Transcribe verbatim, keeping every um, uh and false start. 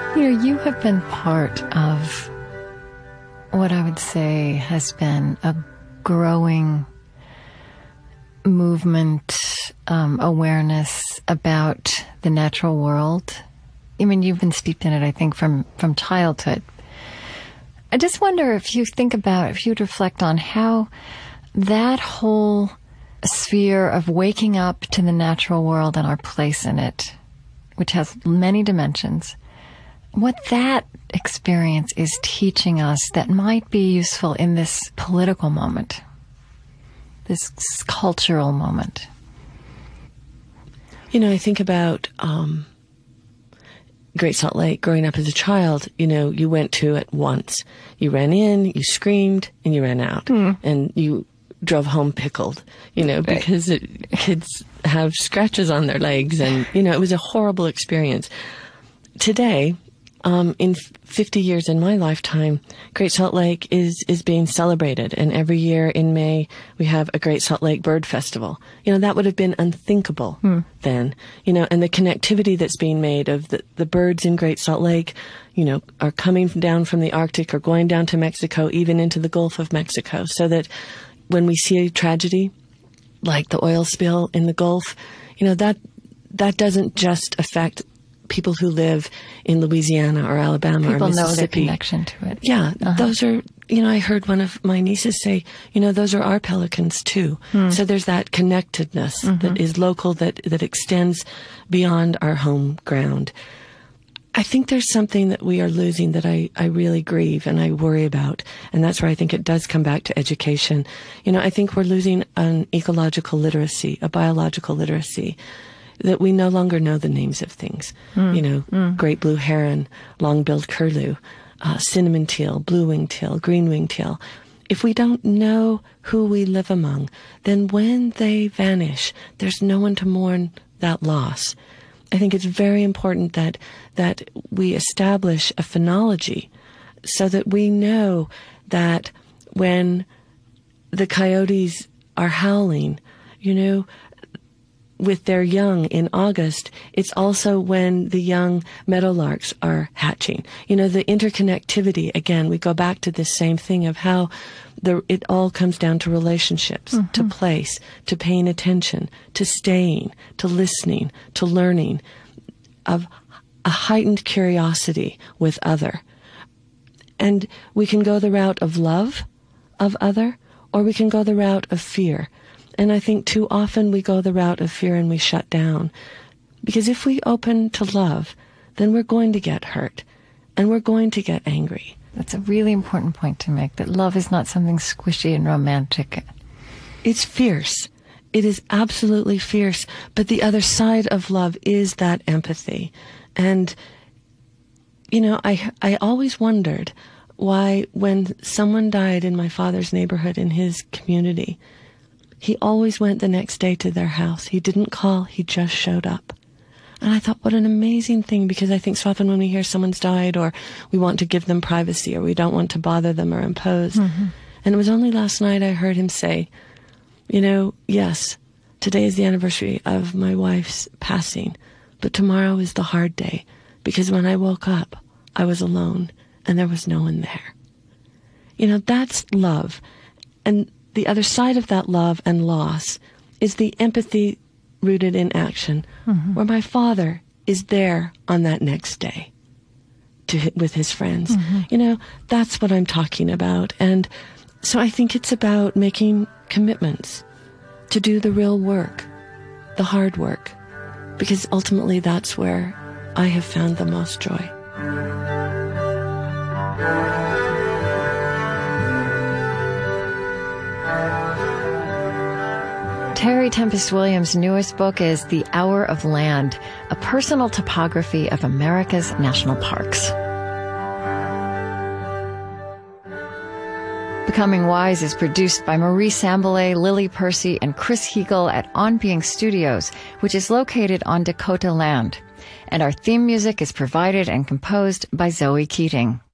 You know, you have been part of what I would say has been a growing movement, um, awareness about the natural world. I mean, you've been steeped in it, I think, from, from childhood. I just wonder if you think about, if you'd reflect on how that whole sphere of waking up to the natural world and our place in it, which has many dimensions, what that experience is teaching us that might be useful in this political moment, this cultural moment. You know, I think about um, Great Salt Lake. Growing up as a child, you know, you went to it once. You ran in, you screamed, and you ran out. Mm. And you drove home pickled, you know, right. because it, kids have scratches on their legs. And, you know, it was a horrible experience. Today, Um, in fifty years in my lifetime, Great Salt Lake is, is being celebrated. And every year in May, we have a Great Salt Lake Bird Festival. You know, that would have been unthinkable hmm. then. You know, and the connectivity that's being made of the, the birds in Great Salt Lake, you know, are coming down from the Arctic or going down to Mexico, even into the Gulf of Mexico. So that when we see a tragedy like the oil spill in the Gulf, you know, that, that doesn't just affect people who live in Louisiana or Alabama people or Mississippi. Know their connection to it. Yeah, uh-huh. Those are, you know, I heard one of my nieces say, you know, those are our pelicans too. Hmm. So there's that connectedness mm-hmm. that is local, that, that extends beyond our home ground. I think there's something that we are losing that I, I really grieve and I worry about. And that's where I think it does come back to education. You know, I think we're losing an ecological literacy, a biological literacy, that we no longer know the names of things. Mm. You know, mm. great blue heron, long-billed curlew, uh, cinnamon teal, blue-winged teal, green-winged teal. If we don't know who we live among, then when they vanish, there's no one to mourn that loss. I think it's very important that that we establish a phenology so that we know that when the coyotes are howling, you know, with their young in August, it's also when the young meadowlarks are hatching. You know, the interconnectivity, again, we go back to this same thing of how the, it all comes down to relationships, mm-hmm. to place, to paying attention, to staying, to listening, to learning, of a heightened curiosity with other. And we can go the route of love of other, or we can go the route of fear. And I think too often we go the route of fear and we shut down. Because if we open to love, then we're going to get hurt and we're going to get angry. That's a really important point to make, that love is not something squishy and romantic. It's fierce. It is absolutely fierce. But the other side of love is that empathy. And, you know, I, I always wondered why when someone died in my father's neighborhood, in his community, he always went the next day to their house. He didn't call, he just showed up. And I thought, what an amazing thing, because I think so often when we hear someone's died, or we want to give them privacy, or we don't want to bother them or impose. Mm-hmm. And it was only last night I heard him say, you know, yes, today is the anniversary of my wife's passing, but tomorrow is the hard day, because when I woke up, I was alone and there was no one there. You know, that's love. And the other side of that love and loss is the empathy rooted in action, mm-hmm. where my father is there on that next day to, with his friends. Mm-hmm. You know, that's what I'm talking about. And so I think it's about making commitments to do the real work, the hard work, because ultimately that's where I have found the most joy. Terry Tempest Williams' newest book is The Hour of Land, a personal topography of America's national parks. Becoming Wise is produced by Marie Sambilay, Lily Percy, and Chris Heagle at On Being Studios, which is located on Dakota land. And our theme music is provided and composed by Zoe Keating.